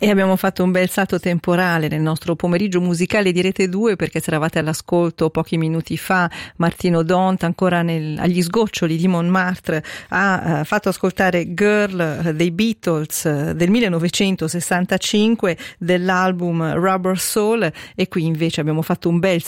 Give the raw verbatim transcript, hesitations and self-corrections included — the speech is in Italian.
E abbiamo fatto un bel salto temporale nel nostro pomeriggio musicale di Rete due, perché se eravate all'ascolto pochi minuti fa, Martino Dont, ancora nel, agli sgoccioli di Montmartre, ha uh, fatto ascoltare Girl uh, dei Beatles uh, del millenovecentosessantacinque, dell'album Rubber Soul, e qui invece abbiamo fatto un bel